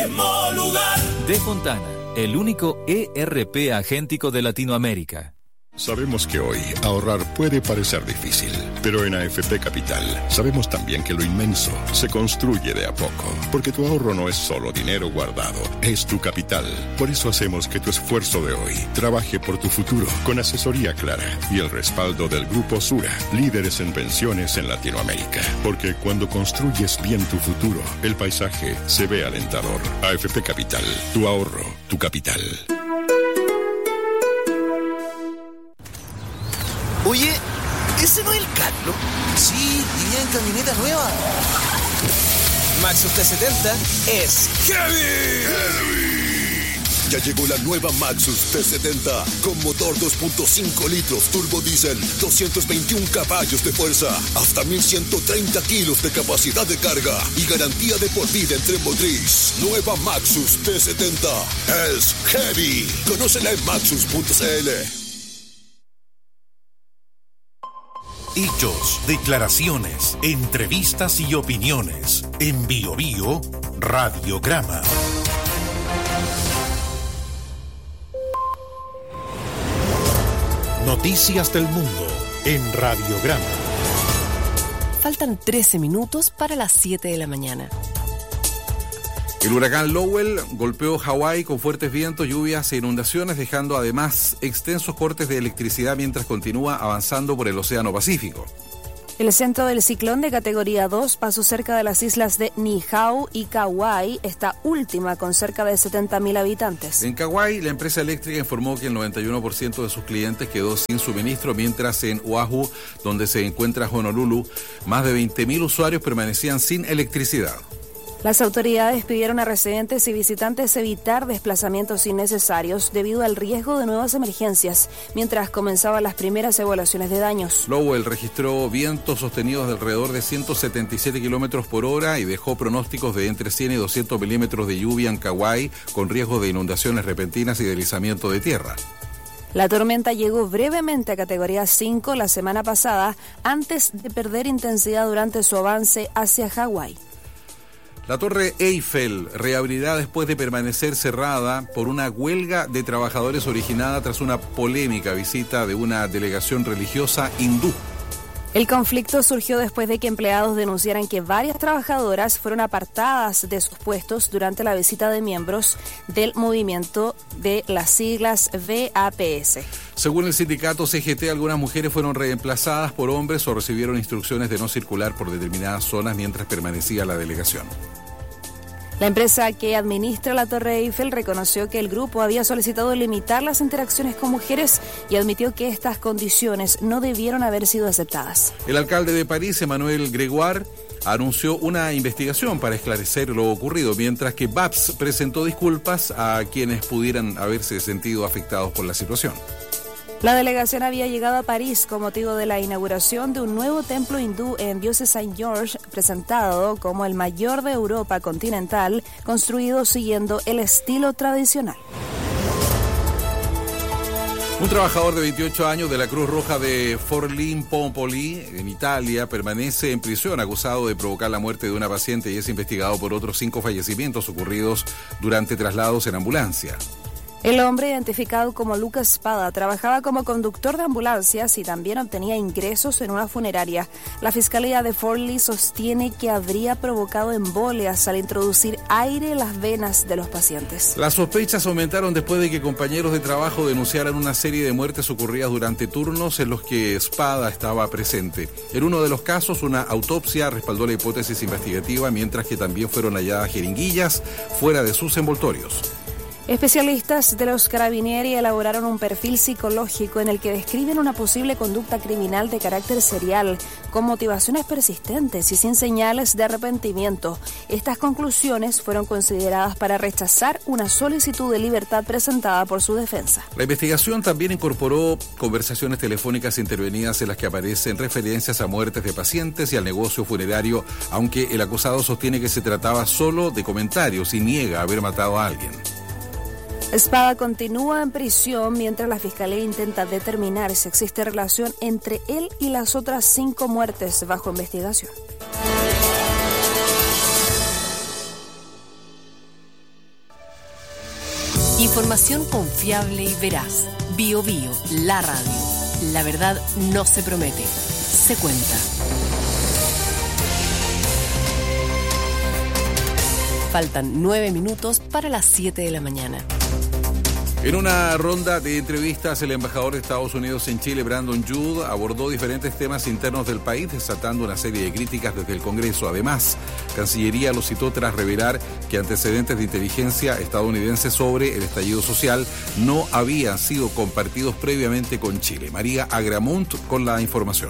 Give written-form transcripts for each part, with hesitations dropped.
mismo lugar. De Fontana, el único ERP agéntico de Latinoamérica. Sabemos que hoy ahorrar puede parecer difícil, pero en AFP Capital sabemos también que lo inmenso se construye de a poco, porque tu ahorro no es solo dinero guardado, es tu capital. Por eso hacemos que tu esfuerzo de hoy trabaje por tu futuro, con asesoría clara y el respaldo del Grupo Sura, líderes en pensiones en Latinoamérica. Porque cuando construyes bien tu futuro, el paisaje se ve alentador. AFP Capital, tu ahorro, tu capital. Oye, ¿ese no es el Carlos? Sí, venía en camioneta nueva. Maxus T70 es heavy. Ya llegó la nueva Maxus T70 con motor 2.5 litros turbo diésel, 221 caballos de fuerza, hasta 1130 kilos de capacidad de carga y garantía de por vida en tren motriz. Nueva Maxus T70 es heavy. Conócela en maxus.cl. Hechos, declaraciones, entrevistas y opiniones. En Bio Bio, Radiograma. Noticias del mundo en Radiograma. Faltan 13 minutos para las 7 de la mañana. El huracán Lowell golpeó Hawái con fuertes vientos, lluvias e inundaciones, dejando además extensos cortes de electricidad mientras continúa avanzando por el Océano Pacífico. El centro del ciclón de categoría 2 pasó cerca de las islas de Niihau y Kauai, esta última con cerca de 70.000 habitantes. En Kauai, la empresa eléctrica informó que el 91% de sus clientes quedó sin suministro, mientras en Oahu, donde se encuentra Honolulu, más de 20.000 usuarios permanecían sin electricidad. Las autoridades pidieron a residentes y visitantes evitar desplazamientos innecesarios debido al riesgo de nuevas emergencias, mientras comenzaban las primeras evaluaciones de daños. Lowell registró vientos sostenidos de alrededor de 177 kilómetros por hora y dejó pronósticos de entre 100 y 200 milímetros de lluvia en Kauai, con riesgo de inundaciones repentinas y deslizamiento de tierra. La tormenta llegó brevemente a categoría 5 la semana pasada, antes de perder intensidad durante su avance hacia Hawái. La Torre Eiffel reabrirá después de permanecer cerrada por una huelga de trabajadores originada tras una polémica visita de una delegación religiosa hindú. El conflicto surgió después de que empleados denunciaran que varias trabajadoras fueron apartadas de sus puestos durante la visita de miembros del movimiento de las siglas VAPS. Según el sindicato CGT, algunas mujeres fueron reemplazadas por hombres o recibieron instrucciones de no circular por determinadas zonas mientras permanecía la delegación. La empresa que administra la Torre Eiffel reconoció que el grupo había solicitado limitar las interacciones con mujeres y admitió que estas condiciones no debieron haber sido aceptadas. El alcalde de París, Emmanuel Grégoire, anunció una investigación para esclarecer lo ocurrido, mientras que BAPS presentó disculpas a quienes pudieran haberse sentido afectados por la situación. La delegación había llegado a París con motivo de la inauguración de un nuevo templo hindú en Diocese Saint George, presentado como el mayor de Europa continental, construido siguiendo el estilo tradicional. Un trabajador de 28 años de la Cruz Roja de Forlì-Popoli, en Italia, permanece en prisión acusado de provocar la muerte de una paciente y es investigado por otros 5 fallecimientos ocurridos durante traslados en ambulancia. El hombre, identificado como Lucas Spada, trabajaba como conductor de ambulancias y también obtenía ingresos en una funeraria. La Fiscalía de Forlì sostiene que habría provocado embolias al introducir aire en las venas de los pacientes. Las sospechas aumentaron después de que compañeros de trabajo denunciaran una serie de muertes ocurridas durante turnos en los que Spada estaba presente. En uno de los casos, una autopsia respaldó la hipótesis investigativa, mientras que también fueron halladas jeringuillas fuera de sus envoltorios. Especialistas de los Carabinieri elaboraron un perfil psicológico en el que describen una posible conducta criminal de carácter serial, con motivaciones persistentes y sin señales de arrepentimiento. Estas conclusiones fueron consideradas para rechazar una solicitud de libertad presentada por su defensa. La investigación también incorporó conversaciones telefónicas intervenidas en las que aparecen referencias a muertes de pacientes y al negocio funerario, aunque el acusado sostiene que se trataba solo de comentarios y niega haber matado a alguien. Spada continúa en prisión mientras la Fiscalía intenta determinar si existe relación entre él y las otras 5 muertes bajo investigación. Información confiable y veraz. BioBio, la radio. La verdad no se promete, se cuenta. Faltan 9 minutos para las 7 de la mañana. En una ronda de entrevistas, el embajador de Estados Unidos en Chile, Brandon Judd, abordó diferentes temas internos del país, desatando una serie de críticas desde el Congreso. Además, Cancillería lo citó tras revelar que antecedentes de inteligencia estadounidense sobre el estallido social no habían sido compartidos previamente con Chile. María Agramunt con la información.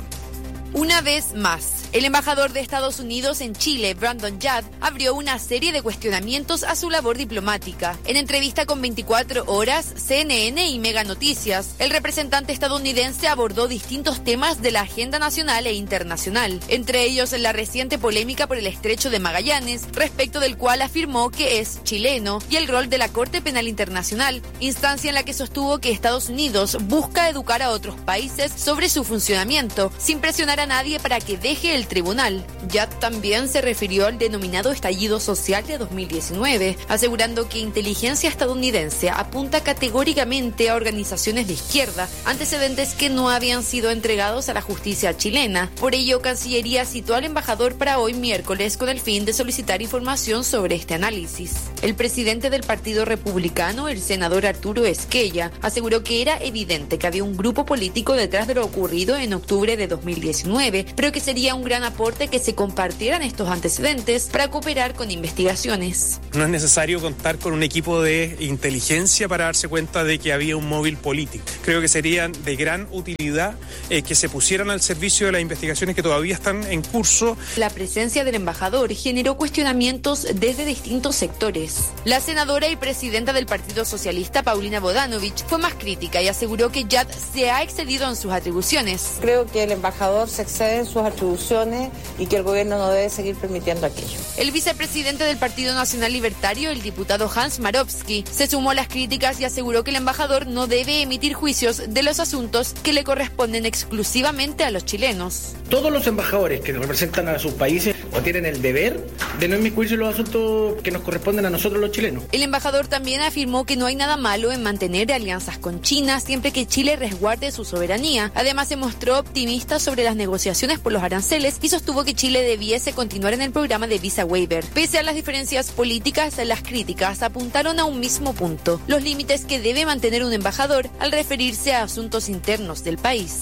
Una vez más, el embajador de Estados Unidos en Chile, Brandon Judd, abrió una serie de cuestionamientos a su labor diplomática. En entrevista con 24 Horas, CNN y Mega Noticias, el representante estadounidense abordó distintos temas de la agenda nacional e internacional, entre ellos la reciente polémica por el Estrecho de Magallanes, respecto del cual afirmó que es chileno, y el rol de la Corte Penal Internacional, instancia en la que sostuvo que Estados Unidos busca educar a otros países sobre su funcionamiento, sin presionar a nadie para que deje el tribunal. Judd también se refirió al denominado estallido social de 2019, asegurando que inteligencia estadounidense apunta categóricamente a organizaciones de izquierda, antecedentes que no habían sido entregados a la justicia chilena. Por ello, Cancillería citó al embajador para hoy miércoles con el fin de solicitar información sobre este análisis. El presidente del Partido Republicano, el senador Arturo Esquella, aseguró que era evidente que había un grupo político detrás de lo ocurrido en octubre de 2019, pero que sería un gran aporte que se compartieran estos antecedentes para cooperar con investigaciones. No es necesario contar con un equipo de inteligencia para darse cuenta de que había un móvil político. Creo que serían de gran utilidad que se pusieran al servicio de las investigaciones que todavía están en curso. La presencia del embajador generó cuestionamientos desde distintos sectores. La senadora y presidenta del Partido Socialista, Paulina Bodanovich, fue más crítica y aseguró que Judd se ha excedido en sus atribuciones. Creo que el embajador se excede en sus atribuciones y que el gobierno no debe seguir permitiendo aquello. El vicepresidente del Partido Nacional Libertario, el diputado Hans Marowski, se sumó a las críticas y aseguró que el embajador no debe emitir juicios de los asuntos que le corresponden exclusivamente a los chilenos. Todos los embajadores que representan a sus países o tienen el deber de no inmiscuirse en los asuntos que nos corresponden a nosotros los chilenos. El embajador también afirmó que no hay nada malo en mantener alianzas con China siempre que Chile resguarde su soberanía. Además, se mostró optimista sobre las negociaciones por los aranceles y sostuvo que Chile debiese continuar en el programa de visa waiver. Pese a las diferencias políticas, las críticas apuntaron a un mismo punto: los límites que debe mantener un embajador al referirse a asuntos internos del país.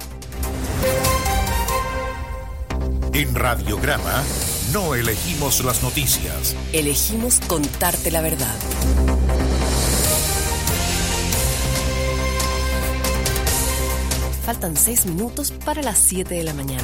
En Radiograma no elegimos las noticias. Elegimos contarte la verdad. Faltan 6 minutos para las 7 de la mañana.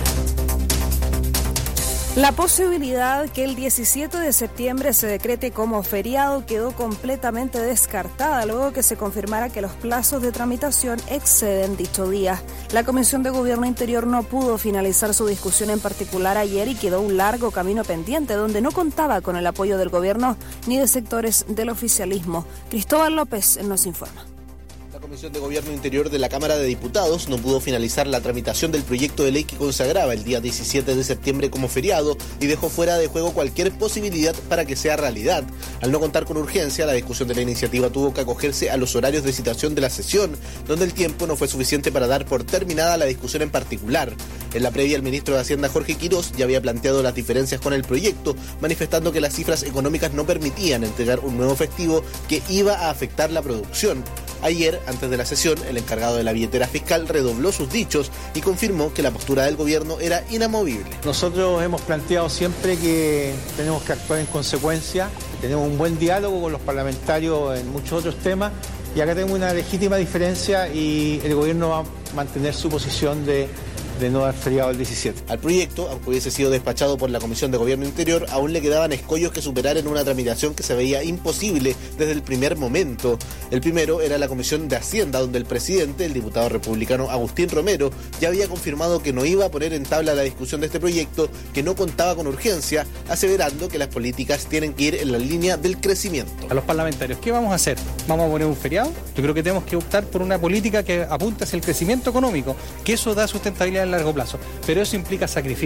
La posibilidad que el 17 de septiembre se decrete como feriado quedó completamente descartada luego que se confirmara que los plazos de tramitación exceden dicho día. La Comisión de Gobierno Interior no pudo finalizar su discusión en particular ayer y quedó un largo camino pendiente donde no contaba con el apoyo del gobierno ni de sectores del oficialismo. Cristóbal López nos informa. La Comisión de Gobierno Interior de la Cámara de Diputados no pudo finalizar la tramitación del proyecto de ley que consagraba el día 17 de septiembre como feriado y dejó fuera de juego cualquier posibilidad para que sea realidad. Al no contar con urgencia, la discusión de la iniciativa tuvo que acogerse a los horarios de citación de la sesión, donde el tiempo no fue suficiente para dar por terminada la discusión en particular. En la previa, el ministro de Hacienda, Jorge Quirós, ya había planteado las diferencias con el proyecto, manifestando que las cifras económicas no permitían entregar un nuevo efectivo que iba a afectar la producción. Ayer, antes de la sesión, el encargado de la billetera fiscal redobló sus dichos y confirmó que la postura del gobierno era inamovible. Nosotros hemos planteado siempre que tenemos que actuar en consecuencia, que tenemos un buen diálogo con los parlamentarios en muchos otros temas y acá tenemos una legítima diferencia y el gobierno va a mantener su posición de no dar feriado el 17. Al proyecto, aunque hubiese sido despachado por la Comisión de Gobierno Interior, aún le quedaban escollos que superar en una tramitación que se veía imposible desde el primer momento. El primero era la Comisión de Hacienda, donde el presidente, el diputado republicano Agustín Romero, ya había confirmado que no iba a poner en tabla la discusión de este proyecto, que no contaba con urgencia, aseverando que las políticas tienen que ir en la línea del crecimiento. A los parlamentarios, ¿qué vamos a hacer? ¿Vamos a poner un feriado? Yo creo que tenemos que optar por una política que apunte hacia el crecimiento económico, que eso da sustentabilidad en largo plazo, pero eso implica sacrificio,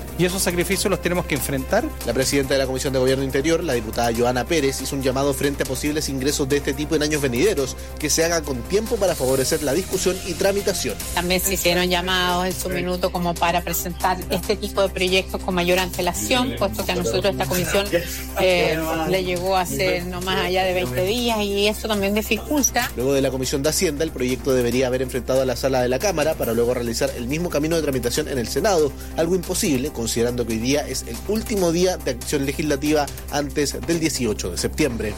y esos sacrificios los tenemos que enfrentar. La presidenta de la Comisión de Gobierno Interior, la diputada Joana Pérez, hizo un llamado frente a posibles ingresos de este tipo en años venideros, que se hagan con tiempo para favorecer la discusión y tramitación. También se hicieron llamados en su minuto como para presentar este tipo de proyectos con mayor antelación, puesto que a nosotros esta comisión le llegó a ser no más allá de 20 días y eso también dificulta. Luego de la Comisión de Hacienda, el proyecto debería haber enfrentado a la sala de la Cámara para luego realizar el mismo camino de tramitación en el Senado, algo imposible considerando que hoy día es el último día de acción legislativa antes del 18 de septiembre.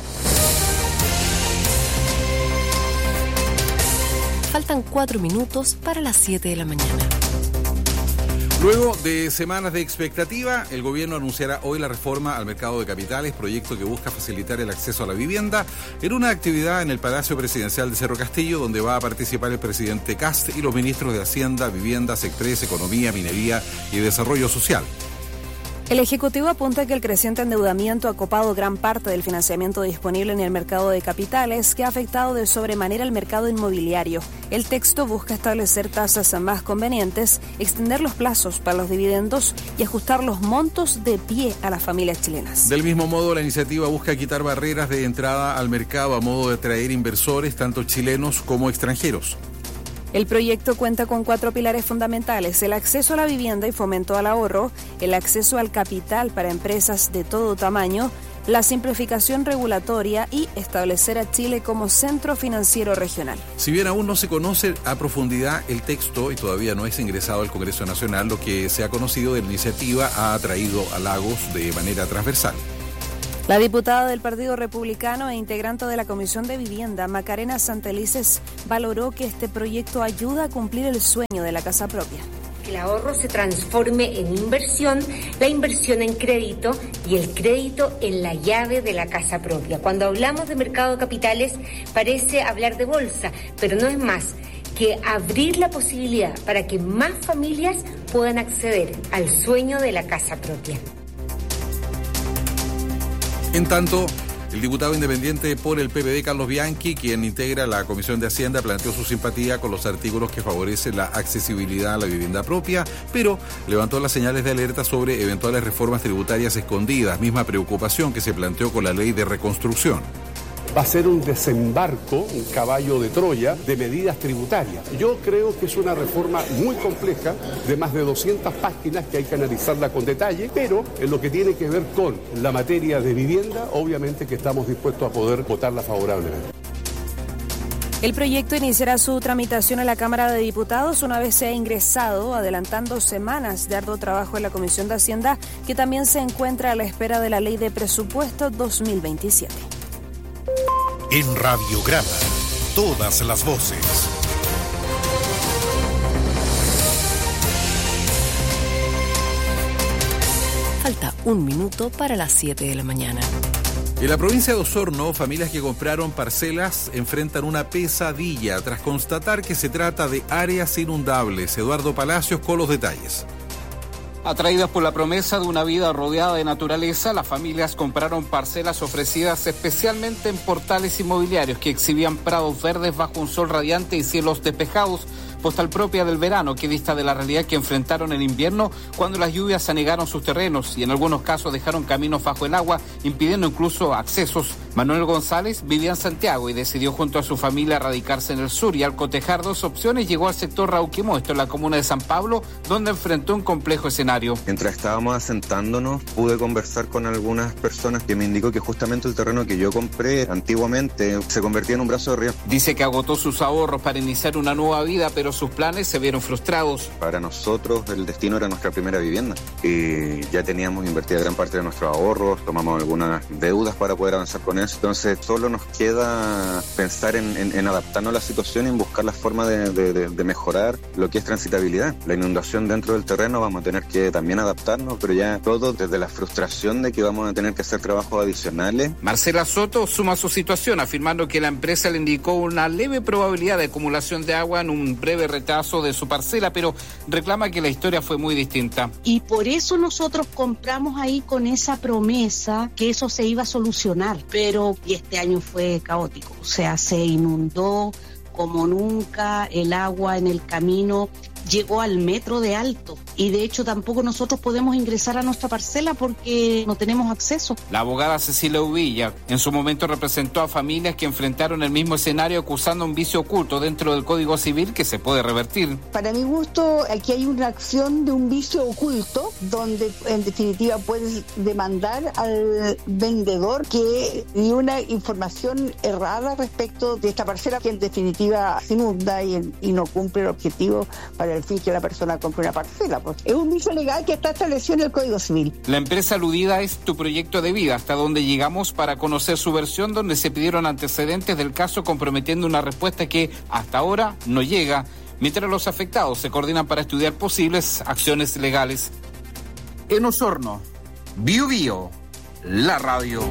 Faltan 4 minutos para las 7 de la mañana. Luego de semanas de expectativa, el gobierno anunciará hoy la reforma al mercado de capitales, proyecto que busca facilitar el acceso a la vivienda, en una actividad en el Palacio Presidencial de Cerro Castillo, donde va a participar el presidente Kast y los ministros de Hacienda, Vivienda, Sectres, Economía, Minería y Desarrollo Social. El Ejecutivo apunta que el creciente endeudamiento ha copado gran parte del financiamiento disponible en el mercado de capitales, que ha afectado de sobremanera el mercado inmobiliario. El texto busca establecer tasas más convenientes, extender los plazos para los dividendos y ajustar los montos de pie a las familias chilenas. Del mismo modo, la iniciativa busca quitar barreras de entrada al mercado a modo de atraer inversores, tanto chilenos como extranjeros. El proyecto cuenta con 4 pilares fundamentales: el acceso a la vivienda y fomento al ahorro, el acceso al capital para empresas de todo tamaño, la simplificación regulatoria y establecer a Chile como centro financiero regional. Si bien aún no se conoce a profundidad el texto y todavía no es ingresado al Congreso Nacional, lo que se ha conocido de la iniciativa ha atraído halagos de manera transversal. La diputada del Partido Republicano e integrante de la Comisión de Vivienda, Macarena Santelices, valoró que este proyecto ayuda a cumplir el sueño de la casa propia. Que el ahorro se transforme en inversión, la inversión en crédito y el crédito en la llave de la casa propia. Cuando hablamos de mercado de capitales parece hablar de bolsa, pero no es más que abrir la posibilidad para que más familias puedan acceder al sueño de la casa propia. En tanto, el diputado independiente por el PPD, Carlos Bianchi, quien integra la Comisión de Hacienda, planteó su simpatía con los artículos que favorecen la accesibilidad a la vivienda propia, pero levantó las señales de alerta sobre eventuales reformas tributarias escondidas, misma preocupación que se planteó con la ley de reconstrucción. Va a ser un desembarco, un caballo de Troya, de medidas tributarias. Yo creo que es una reforma muy compleja, de más de 200 páginas, que hay que analizarla con detalle, pero en lo que tiene que ver con la materia de vivienda, obviamente que estamos dispuestos a poder votarla favorablemente. El proyecto iniciará su tramitación en la Cámara de Diputados una vez sea ingresado, adelantando semanas de arduo trabajo en la Comisión de Hacienda, que también se encuentra a la espera de la Ley de Presupuesto 2027. En Radiograma, todas las voces. Falta 1 minuto para las 7 de la mañana. En la provincia de Osorno, familias que compraron parcelas enfrentan una pesadilla tras constatar que se trata de áreas inundables. Eduardo Palacios con los detalles. Atraídas por la promesa de una vida rodeada de naturaleza, las familias compraron parcelas ofrecidas especialmente en portales inmobiliarios que exhibían prados verdes bajo un sol radiante y cielos despejados, postal propia del verano que dista de la realidad que enfrentaron en invierno cuando las lluvias anegaron sus terrenos y en algunos casos dejaron caminos bajo el agua, impidiendo incluso accesos. Manuel González vivía en Santiago y decidió junto a su familia radicarse en el sur, y al cotejar 2 opciones llegó al sector Rauquimó, esto en la comuna de San Pablo, donde enfrentó un complejo escenario. Mientras estábamos asentándonos, pude conversar con algunas personas que me indicó que justamente el terreno que yo compré antiguamente se convertía en un brazo de río. Dice que agotó sus ahorros para iniciar una nueva vida, pero sus planes se vieron frustrados. Para nosotros el destino era nuestra primera vivienda y ya teníamos invertida gran parte de nuestros ahorros, tomamos algunas deudas para poder avanzar con eso, entonces solo nos queda pensar en adaptarnos a la situación y en buscar la forma de mejorar lo que es transitabilidad. La inundación dentro del terreno vamos a tener que también adaptarnos, pero ya todo desde la frustración de que vamos a tener que hacer trabajos adicionales. Marcela Soto suma su situación afirmando que la empresa le indicó una leve probabilidad de acumulación de agua en un breve retraso de su parcela, pero reclama que la historia fue muy distinta. Y por eso nosotros compramos ahí con esa promesa que eso se iba a solucionar, pero este año fue caótico, o sea, se inundó como nunca, el agua en el camino llegó al metro de Alto y de hecho tampoco nosotros podemos ingresar a nuestra parcela porque no tenemos acceso. La abogada Cecilia Uvilla en su momento representó a familias que enfrentaron el mismo escenario acusando un vicio oculto dentro del Código Civil que se puede revertir. Para mi gusto, aquí hay una acción de un vicio oculto donde en definitiva puedes demandar al vendedor que dio una información errada respecto de esta parcela que en definitiva se inunda y no cumple el objetivo para el fin que la persona compre una parcela. Pues es un vicio legal que está establecido en el Código Civil. La empresa aludida es Tu Proyecto de Vida, hasta donde llegamos para conocer su versión, donde se pidieron antecedentes del caso comprometiendo una respuesta que hasta ahora no llega, mientras los afectados se coordinan para estudiar posibles acciones legales. En Osorno, Bio Bio, la radio.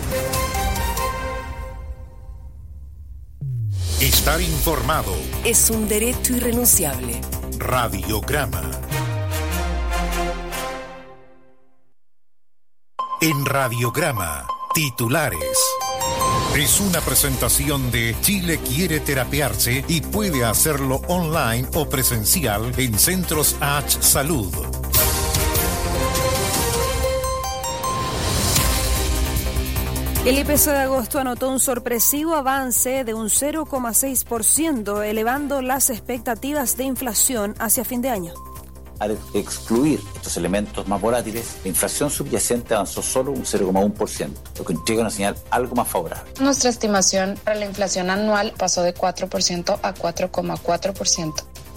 Estar informado es un derecho irrenunciable. Radiograma. En Radiograma, titulares. Es una presentación de Chile quiere terapiarse y puede hacerlo online o presencial en Centros H Salud. El IPC de agosto anotó un sorpresivo avance de un 0,6%, elevando las expectativas de inflación hacia fin de año. Al excluir estos elementos más volátiles, la inflación subyacente avanzó solo un 0,1%, lo que entrega una señal algo más favorable. Nuestra estimación para la inflación anual pasó de 4% a 4,4%.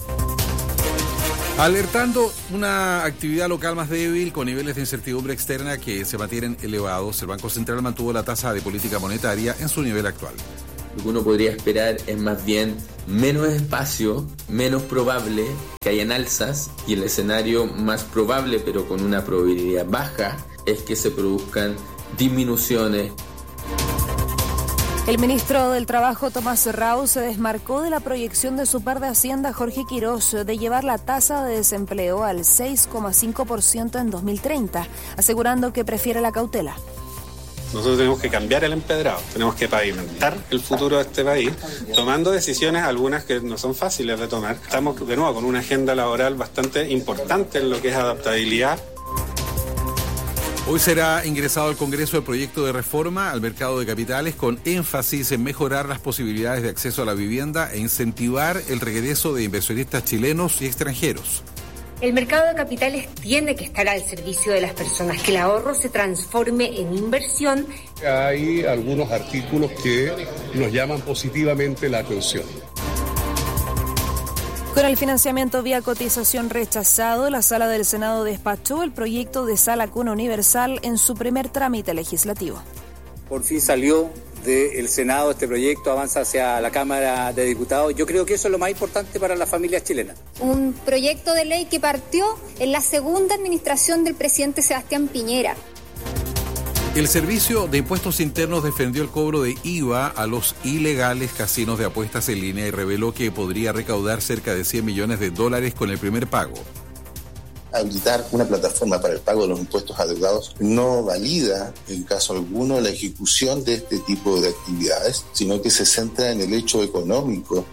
Alertando una actividad local más débil con niveles de incertidumbre externa que se mantienen elevados, el Banco Central mantuvo la tasa de política monetaria en su nivel actual. Lo que uno podría esperar es más bien menos espacio, menos probable que hayan alzas, y el escenario más probable, pero con una probabilidad baja, es que se produzcan disminuciones. El ministro del Trabajo, Tomás Rau, se desmarcó de la proyección de su par de Hacienda, Jorge Quirós, de llevar la tasa de desempleo al 6,5% en 2030, asegurando que prefiere la cautela. Nosotros tenemos que cambiar el empedrado, tenemos que pavimentar el futuro de este país, tomando decisiones, algunas que no son fáciles de tomar. Estamos de nuevo con una agenda laboral bastante importante en lo que es adaptabilidad. Hoy será ingresado al Congreso el proyecto de reforma al mercado de capitales con énfasis en mejorar las posibilidades de acceso a la vivienda e incentivar el regreso de inversionistas chilenos y extranjeros. El mercado de capitales tiene que estar al servicio de las personas, que el ahorro se transforme en inversión. Hay algunos artículos que nos llaman positivamente la atención. Con el financiamiento vía cotización rechazado, la Sala del Senado despachó el proyecto de Sala Cuna Universal en su primer trámite legislativo. Por fin salió del Senado este proyecto, avanza hacia la Cámara de Diputados. Yo creo que eso es lo más importante para las familias chilenas. Un proyecto de ley que partió en la segunda administración del presidente Sebastián Piñera. El Servicio de Impuestos Internos defendió el cobro de IVA a los ilegales casinos de apuestas en línea y reveló que podría recaudar cerca de $100 millones con el primer pago. Habilitar una plataforma para el pago de los impuestos adeudados no valida, en caso alguno, la ejecución de este tipo de actividades, sino que se centra en el hecho económico.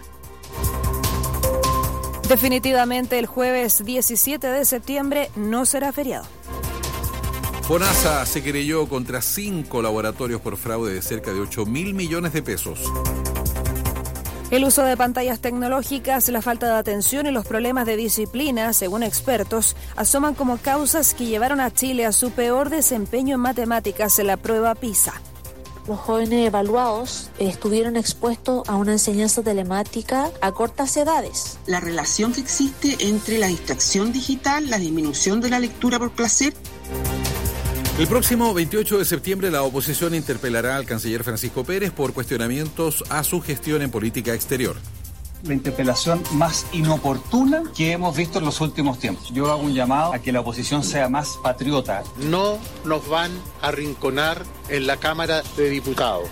Definitivamente, el jueves 17 de septiembre no será feriado. FONASA se querelló contra 5 laboratorios por fraude de cerca de 8.000 millones de pesos. El uso de pantallas tecnológicas, la falta de atención y los problemas de disciplina, según expertos, asoman como causas que llevaron a Chile a su peor desempeño en matemáticas en la prueba PISA. Los jóvenes evaluados estuvieron expuestos a una enseñanza telemática a cortas edades. La relación que existe entre la distracción digital, la disminución de la lectura por placer. El próximo 28 de septiembre la oposición interpelará al canciller Francisco Pérez por cuestionamientos a su gestión en política exterior. La interpelación más inoportuna que hemos visto en los últimos tiempos. Yo hago un llamado a que la oposición sea más patriota. No nos van a arrinconar en la Cámara de Diputados.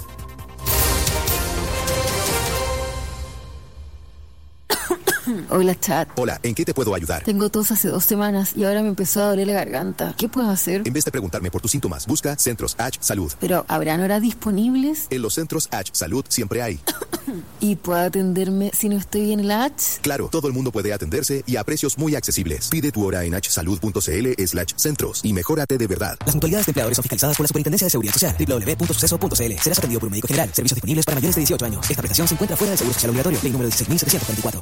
Hola, chat. Hola, ¿en qué te puedo ayudar? Tengo tos hace 2 semanas y ahora me empezó a doler la garganta. ¿Qué puedo hacer? En vez de preguntarme por tus síntomas, busca Centros H Salud. ¿Pero habrán horas disponibles? En los Centros H Salud siempre hay. ¿Y puedo atenderme si no estoy en la H? Claro, todo el mundo puede atenderse y a precios muy accesibles. Pide tu hora en hsalud.cl/centros y mejórate de verdad. Las mutualidades de empleadores son fiscalizadas por la Superintendencia de Seguridad Social. www.suceso.cl. Serás atendido por un médico general. Servicios disponibles para mayores de 18 años. Esta prestación se encuentra fuera del Seguro Social Obligatorio. Ley número 16.744.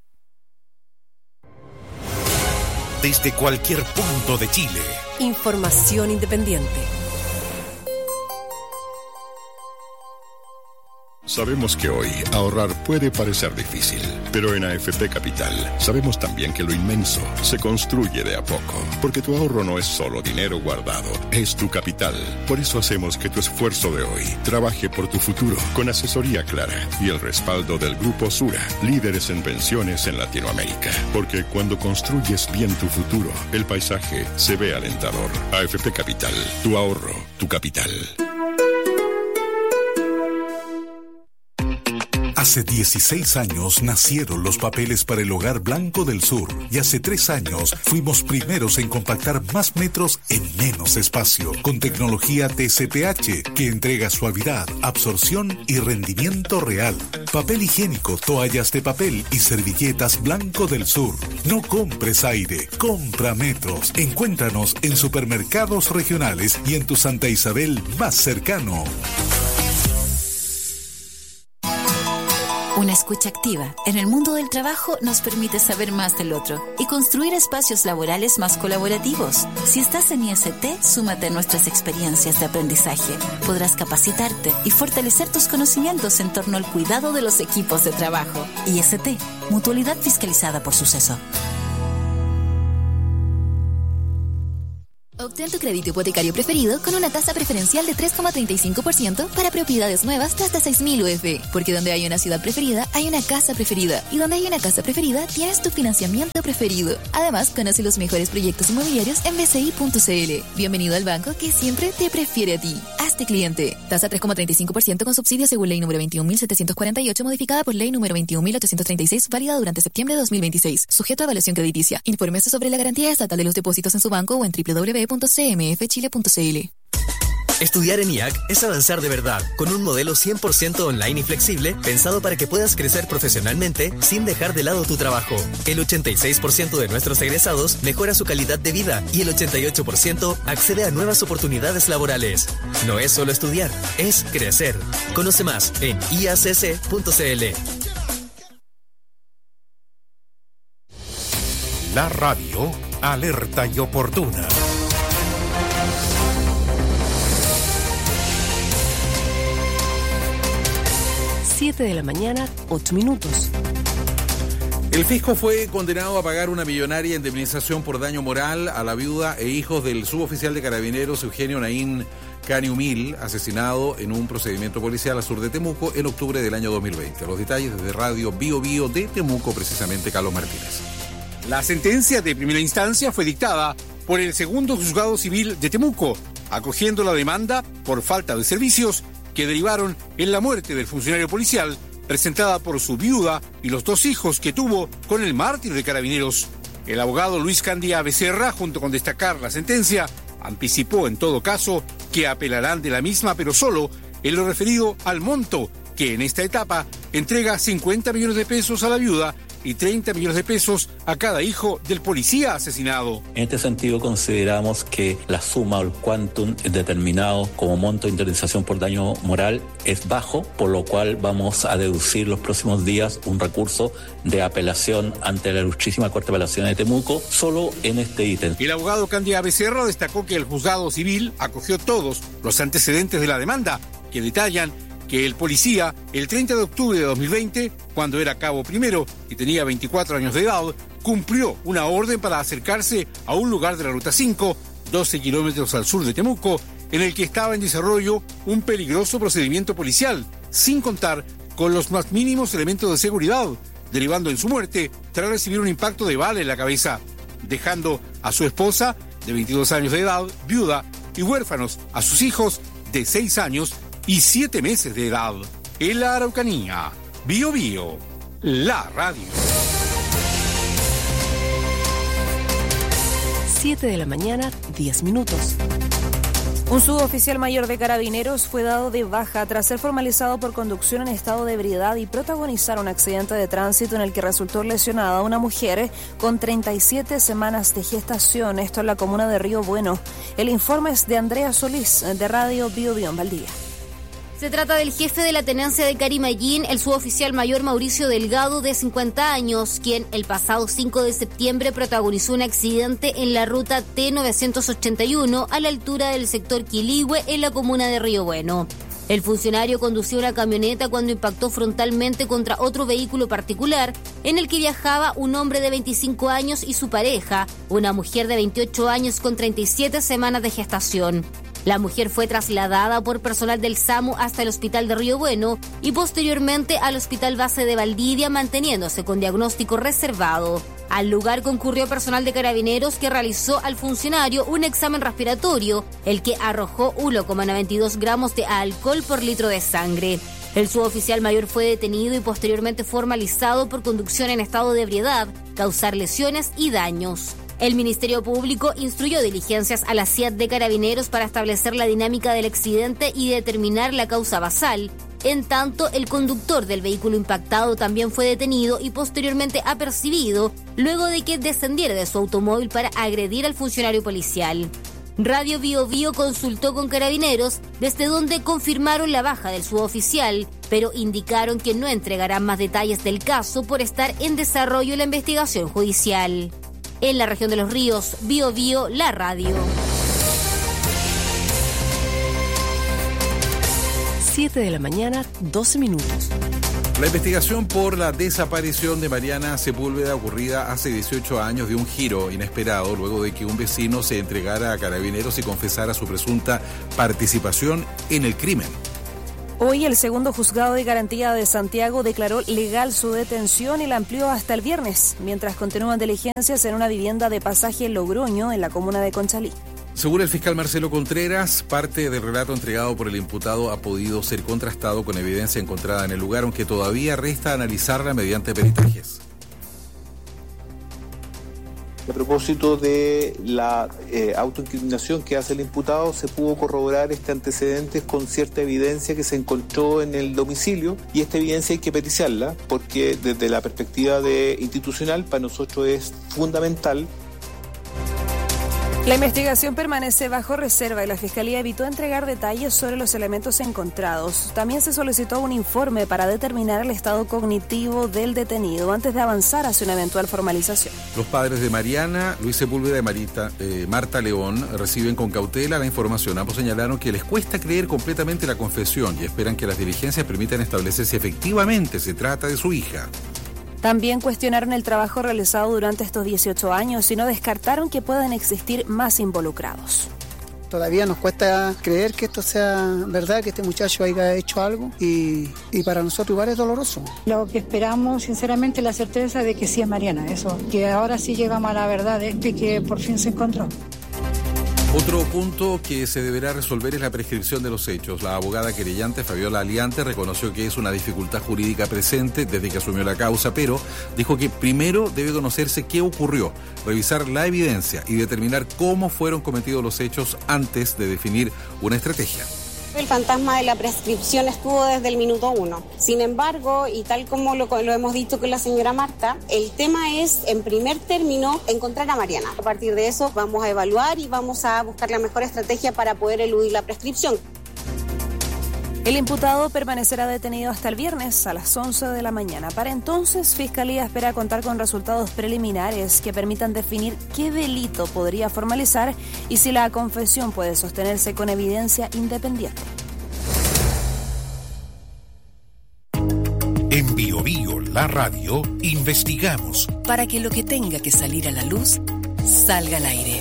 Desde cualquier punto de Chile. Información independiente. Sabemos que hoy ahorrar puede parecer difícil, pero en AFP Capital sabemos también que lo inmenso se construye de a poco, porque tu ahorro no es solo dinero guardado, es tu capital. Por eso hacemos que tu esfuerzo de hoy trabaje por tu futuro, con asesoría clara y el respaldo del Grupo Sura, líderes en pensiones en Latinoamérica. Porque cuando construyes bien tu futuro, el paisaje se ve alentador. AFP Capital, tu ahorro, tu capital. Hace 16 años nacieron los papeles para el Hogar Blanco del Sur y hace 3 años fuimos primeros en compactar más metros en menos espacio con tecnología TCPH que entrega suavidad, absorción y rendimiento real. Papel higiénico, toallas de papel y servilletas Blanco del Sur. No compres aire, compra metros. Encuéntranos en supermercados regionales y en tu Santa Isabel más cercano. Una escucha activa en el mundo del trabajo nos permite saber más del otro y construir espacios laborales más colaborativos. Si estás en IST, súmate a nuestras experiencias de aprendizaje. Podrás capacitarte y fortalecer tus conocimientos en torno al cuidado de los equipos de trabajo. IST, Mutualidad Fiscalizada por Suceso. Obtén tu crédito hipotecario preferido con una tasa preferencial de 3,35% para propiedades nuevas de hasta 6.000 UF. Porque donde hay una ciudad preferida, hay una casa preferida. Y donde hay una casa preferida, tienes tu financiamiento preferido. Además, conoce los mejores proyectos inmobiliarios en bci.cl. Bienvenido al banco que siempre te prefiere a ti. Hazte cliente. Tasa 3,35% con subsidio según ley número 21.748, modificada por ley número 21.836, válida durante septiembre de 2026. Sujeto a evaluación crediticia. Infórmese sobre la garantía estatal de los depósitos en su banco o en www.cmfchile.cl. Estudiar en IAC es avanzar de verdad, con un modelo 100% online y flexible, pensado para que puedas crecer profesionalmente sin dejar de lado tu trabajo. El 86% de nuestros egresados mejora su calidad de vida y el 88% accede a nuevas oportunidades laborales. No es solo estudiar, es crecer. Conoce más en iacc.cl. La radio, alerta y oportuna. 7 de la mañana, 8 minutos. El fisco fue condenado a pagar una millonaria indemnización por daño moral a la viuda e hijos del suboficial de Carabineros Eugenio Naín Caniumil, asesinado en un procedimiento policial al sur de Temuco en octubre del año 2020. Los detalles desde Radio Bio Bio de Temuco, precisamente Carlos Martínez. La sentencia de primera instancia fue dictada por el segundo juzgado civil de Temuco, acogiendo la demanda por falta de servicios que derivaron en la muerte del funcionario policial, presentada por su viuda y los 2 hijos que tuvo con el mártir de Carabineros. El abogado Luis Candía Becerra, junto con destacar la sentencia, anticipó en todo caso que apelarán de la misma, pero solo en lo referido al monto, que en esta etapa entrega 50 millones de pesos a la viuda y 30 millones de pesos a cada hijo del policía asesinado. En este sentido consideramos que la suma o el quantum determinado como monto de indemnización por daño moral es bajo, por lo cual vamos a deducir los próximos días un recurso de apelación ante la Ilustrísima Corte de Apelaciones de Temuco, solo en este ítem. El abogado Candía Becerra destacó que el juzgado civil acogió todos los antecedentes de la demanda, que detallan que el policía, el 30 de octubre de 2020, cuando era cabo primero y tenía 24 años de edad, cumplió una orden para acercarse a un lugar de la Ruta 5, 12 kilómetros al sur de Temuco, en el que estaba en desarrollo un peligroso procedimiento policial, sin contar con los más mínimos elementos de seguridad, derivando en su muerte tras recibir un impacto de bala en la cabeza, dejando a su esposa, de 22 años de edad, viuda, y huérfanos a sus hijos de 6 años y 7 meses de edad. En la Araucanía, Bio Bio, la radio. 7 de la mañana, 10 minutos. Un suboficial mayor de Carabineros fue dado de baja tras ser formalizado por conducción en estado de ebriedad y protagonizar un accidente de tránsito en el que resultó lesionada una mujer con 37 semanas de gestación, esto en la comuna de Río Bueno. El informe es de Andrea Solís, de Radio Bio Bio en Valdivia. Se trata del jefe de la tenencia de Carimayín, el suboficial mayor Mauricio Delgado, de 50 años, quien el pasado 5 de septiembre protagonizó un accidente en la ruta T981 a la altura del sector Quiligüe en la comuna de Río Bueno. El funcionario conducía una camioneta cuando impactó frontalmente contra otro vehículo particular en el que viajaba un hombre de 25 años y su pareja, una mujer de 28 años con 37 semanas de gestación. La mujer fue trasladada por personal del SAMU hasta el hospital de Río Bueno y posteriormente al hospital base de Valdivia, manteniéndose con diagnóstico reservado. Al lugar concurrió personal de Carabineros que realizó al funcionario un examen respiratorio, el que arrojó 1,92 gramos de alcohol por litro de sangre. El suboficial mayor fue detenido y posteriormente formalizado por conducción en estado de ebriedad, causar lesiones y daños. El Ministerio Público instruyó diligencias a la CIAT de Carabineros para establecer la dinámica del accidente y determinar la causa basal. En tanto, el conductor del vehículo impactado también fue detenido y posteriormente apercibido luego de que descendiera de su automóvil para agredir al funcionario policial. Radio Bio Bio consultó con Carabineros, desde donde confirmaron la baja del suboficial, pero indicaron que no entregarán más detalles del caso por estar en desarrollo la investigación judicial. En la región de Los Ríos, Bio Bio, la radio. 7 de la mañana, 12 minutos. La investigación por la desaparición de Mariana Sepúlveda, ocurrida hace 18 años, dio un giro inesperado luego de que un vecino se entregara a Carabineros y confesara su presunta participación en el crimen. Hoy el segundo juzgado de garantía de Santiago declaró legal su detención y la amplió hasta el viernes, mientras continúan diligencias en una vivienda de Pasaje Logroño en la comuna de Conchalí. Según el fiscal Marcelo Contreras, parte del relato entregado por el imputado ha podido ser contrastado con evidencia encontrada en el lugar, aunque todavía resta analizarla mediante peritajes. A propósito de la autoincriminación que hace el imputado, se pudo corroborar este antecedente con cierta evidencia que se encontró en el domicilio, y esta evidencia hay que peticiarla porque desde la perspectiva institucional para nosotros es fundamental. La investigación permanece bajo reserva y la Fiscalía evitó entregar detalles sobre los elementos encontrados. También se solicitó un informe para determinar el estado cognitivo del detenido antes de avanzar hacia una eventual formalización. Los padres de Mariana, Luis Sepúlveda y Marta León, reciben con cautela la información. Ambos señalaron que les cuesta creer completamente la confesión y esperan que las diligencias permitan establecer si efectivamente se trata de su hija. También cuestionaron el trabajo realizado durante estos 18 años y no descartaron que puedan existir más involucrados. Todavía nos cuesta creer que esto sea verdad, que este muchacho haya hecho algo y para nosotros igual es doloroso. Lo que esperamos, sinceramente, la certeza de que sí es Mariana, eso, que ahora sí llegamos a la verdad de esto y que por fin se encontró. Otro punto que se deberá resolver es la prescripción de los hechos. La abogada querellante Fabiola Aliante reconoció que es una dificultad jurídica presente desde que asumió la causa, pero dijo que primero debe conocerse qué ocurrió, revisar la evidencia y determinar cómo fueron cometidos los hechos antes de definir una estrategia. El fantasma de la prescripción estuvo desde el minuto 1. Sin embargo, y tal como lo hemos dicho con la señora Marta, el tema es, en primer término, encontrar a Mariana. A partir de eso vamos a evaluar y vamos a buscar la mejor estrategia para poder eludir la prescripción. El imputado permanecerá detenido hasta el viernes a las 11 de la mañana. Para entonces, Fiscalía espera contar con resultados preliminares que permitan definir qué delito podría formalizar y si la confesión puede sostenerse con evidencia independiente. En Bio Bio, la radio, investigamos para que lo que tenga que salir a la luz salga al aire.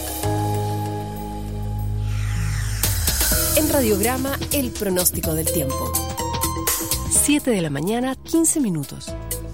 En Radiograma, el pronóstico del tiempo. 7 de la mañana, 15 minutos.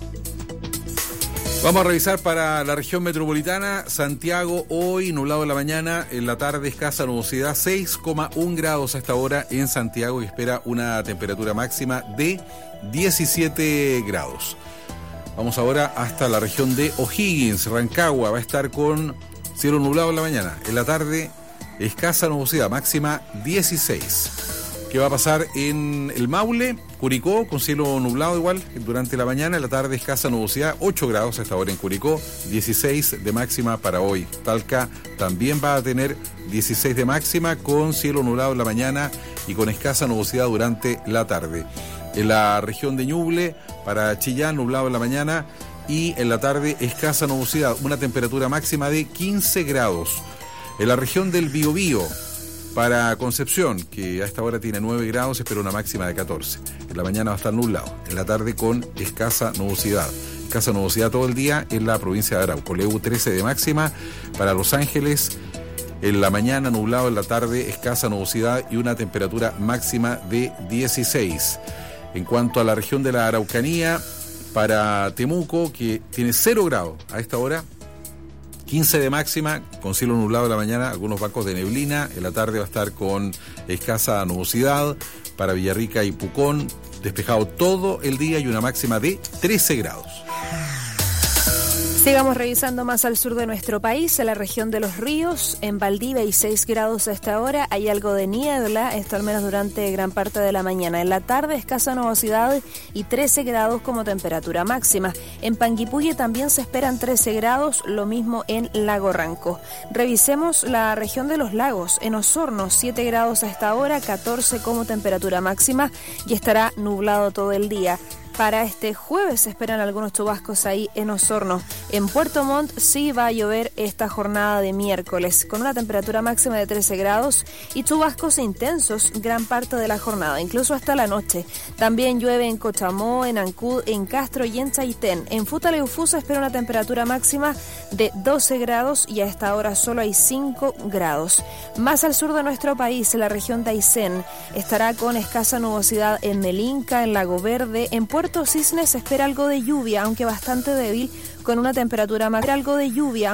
Vamos a revisar para la región metropolitana. Santiago, hoy nublado en la mañana, en la tarde escasa nubosidad, 6,1 grados a esta hora en Santiago, y espera una temperatura máxima de 17 grados. Vamos ahora hasta la región de O'Higgins, Rancagua, va a estar con cielo nublado en la mañana. En la tarde escasa nubosidad, máxima 16. ¿Qué va a pasar en el Maule? Curicó, con cielo nublado igual durante la mañana, en la tarde escasa nubosidad, 8 grados a esta hora en Curicó, 16 de máxima para hoy. Talca también va a tener 16 de máxima, con cielo nublado en la mañana y con escasa nubosidad durante la tarde. En la región de Ñuble, para Chillán, nublado en la mañana y en la tarde escasa nubosidad, una temperatura máxima de 15 grados. En la región del Biobío, para Concepción, que a esta hora tiene 9 grados, espera una máxima de 14. En la mañana va a estar nublado, en la tarde con escasa nubosidad. Escasa nubosidad todo el día en la provincia de Arauco. Leu 13 de máxima para Los Ángeles. En la mañana nublado, en la tarde escasa nubosidad y una temperatura máxima de 16. En cuanto a la región de la Araucanía, para Temuco, que tiene 0 grados a esta hora, 15 de máxima, con cielo nublado en la mañana, algunos bancos de neblina. En la tarde va a estar con escasa nubosidad. Para Villarrica y Pucón, despejado todo el día y una máxima de 13 grados. Sigamos revisando más al sur de nuestro país, en la región de Los Ríos, en Valdivia hay 6 grados a esta hora, hay algo de niebla, esto al menos durante gran parte de la mañana. En la tarde escasa nubosidad y 13 grados como temperatura máxima. En Panguipulli también se esperan 13 grados, lo mismo en Lago Ranco. Revisemos la región de los lagos, en Osorno 7 grados a esta hora, 14 como temperatura máxima y estará nublado todo el día. Para este jueves se esperan algunos chubascos ahí en Osorno. En Puerto Montt sí va a llover esta jornada de miércoles, con una temperatura máxima de 13 grados y chubascos intensos gran parte de la jornada, incluso hasta la noche. También llueve en Cochamó, en Ancud, en Castro y en Chaitén. En Futaleufú se espera una temperatura máxima de 12 grados y a esta hora solo hay 5 grados. Más al sur de nuestro país, en la región de Aysén, estará con escasa nubosidad en el Inca, en Lago Verde, en Puerto Cisnes se espera algo de lluvia, aunque bastante débil, con una temperatura más algo de lluvia.